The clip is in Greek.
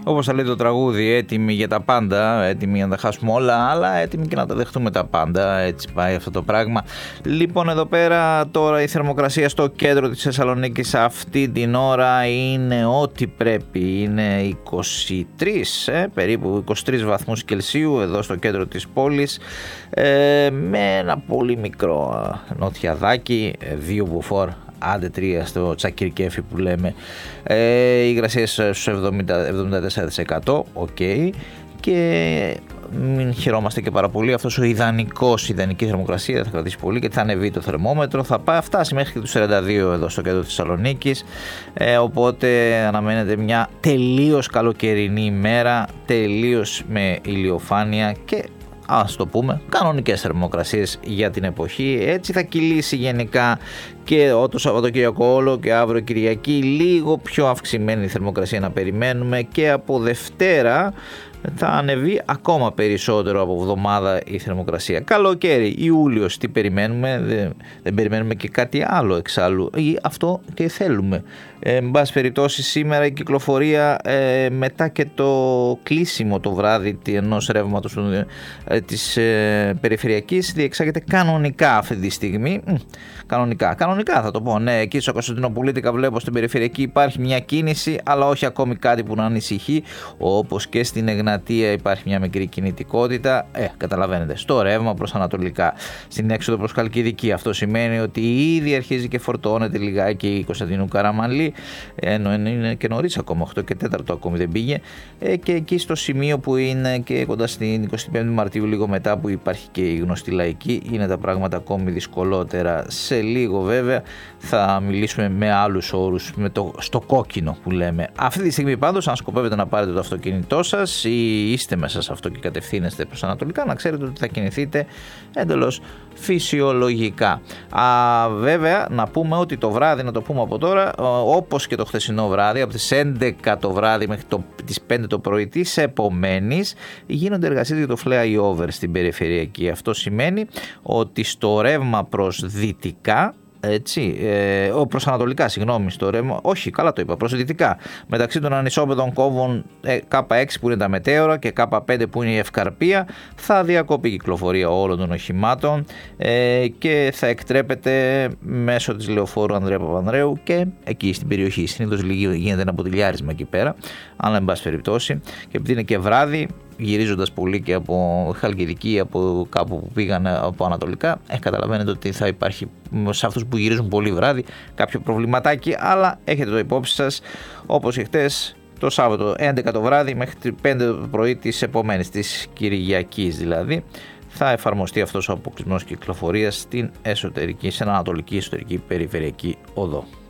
Όπως θα λέει το τραγούδι, έτοιμοι για τα πάντα, έτοιμοι για να τα χάσουμε όλα, αλλά έτοιμοι και να τα δεχτούμε τα πάντα. Έτσι πάει αυτό το πράγμα. Λοιπόν, εδώ πέρα τώρα η θερμοκρασία στο κέντρο της Θεσσαλονίκης αυτή την ώρα είναι ό,τι πρέπει. Είναι 23, περίπου 23 βαθμούς Κελσίου εδώ στο κέντρο της πόλης, με ένα πολύ μικρό νοτιαδάκι, 2 μποφόρ. Άντε 3 στο Τσακυρκέφι που λέμε, οι υγρασίες στους 74%, ok, και μην χαιρόμαστε και πάρα πολύ. Αυτός ο ιδανική θερμοκρασία δεν θα κρατήσει πολύ και θα ανεβεί το θερμόμετρο, θα φτάσει μέχρι και τους 42 εδώ στο κέντρο της Θεσσαλονίκης, οπότε αναμένεται μια τελείως καλοκαιρινή ημέρα, τελείως με ηλιοφάνεια και, ας το πούμε, κανονικές θερμοκρασίες για την εποχή. Έτσι θα κυλήσει γενικά και το Σαββατοκύριακο όλο και αύριο Κυριακή, λίγο πιο αυξημένη θερμοκρασία να περιμένουμε, και από Δευτέρα θα ανεβεί ακόμα περισσότερο από εβδομάδα η θερμοκρασία. Καλοκαίρι, Ιούλιος, τι περιμένουμε? Δεν περιμένουμε και κάτι άλλο εξάλλου, ή αυτό και θέλουμε. Εν πάση περιπτώσει, σήμερα η κυκλοφορία μετά και το κλείσιμο το βράδυ ενός ρεύματος της περιφερειακής διεξάγεται κανονικά αυτή τη στιγμή. Κανονικά θα το πω, ναι. Εκεί στο Κωνσταντινοπολίτικα βλέπω στην περιφερειακή υπάρχει μια κίνηση, αλλά όχι ακόμη κάτι που να ανησυχεί, όπως και στην Εγνατία υπάρχει μια μικρή κινητικότητα, καταλαβαίνετε, στο ρεύμα προς ανατολικά, στην έξοδο προς Χαλκιδική. Αυτό σημαίνει ότι ήδη αρχίζει και φορτώνεται λιγάκι η Κωνσταντινού Καραμανλή, ενώ είναι και νωρίς ακόμα, 8 και 4 ακόμη δεν πήγε, και εκεί στο σημείο που είναι και κοντά στην 25η Μαρτίου, λίγο μετά που υπάρχει και η γνωστή λαϊκή, είναι τα πράγματα ακόμη δυσκολότερα. Σε λίγο βέβαια θα μιλήσουμε με άλλους όρους, στο κόκκινο που λέμε. Αυτή τη στιγμή πάντως, αν σκοπεύετε να πάρετε το αυτοκίνητό σας ή είστε μέσα σε αυτό και κατευθύνεστε προς ανατολικά, να ξέρετε ότι θα κινηθείτε εντελώς φυσιολογικά. Βέβαια να πούμε ότι το βράδυ, να το πούμε από τώρα, όπως και το χθεσινό βράδυ, από τις 11 το βράδυ μέχρι τις 5 το πρωί της επομένης, γίνονται εργασίες για το flyover στην περιφερειακή. Αυτό σημαίνει ότι στο ρεύμα προς δυτικά, προς ανατολικά, στο ρεύμα, όχι, καλά το είπα, προς δυτικά, μεταξύ των ανισόπεδων κόμβων K6 που είναι τα μετέωρα και K5 που είναι η Ευκαρπία, θα διακοπεί η κυκλοφορία όλων των οχημάτων και θα εκτρέπεται μέσω της λεωφόρου Ανδρέα Παπανδρέου και εκεί στην περιοχή. Συνήθως γίνεται ένα ποτηλιάρισμα εκεί πέρα, αλλά εν πάση περιπτώσει, και επειδή είναι και βράδυ, γυρίζοντας πολύ και από Χαλκιδική, από κάπου που πήγαν από ανατολικά, καταλαβαίνετε ότι θα υπάρχει σε αυτούς που γυρίζουν πολύ βράδυ κάποιο προβληματάκι, αλλά έχετε το υπόψη σας, όπως και χτες το Σάββατο 11 το βράδυ μέχρι 5 το πρωί της επομένης, της Κυριακής δηλαδή, θα εφαρμοστεί αυτός ο αποκλεισμός κυκλοφορίας στην εσωτερική, σε ανατολική εσωτερική περιφερειακή οδό.